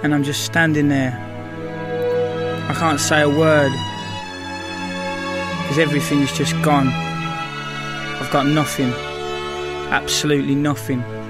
and I'm just standing there. I can't say a word because everything is just gone. I've got nothing, absolutely nothing.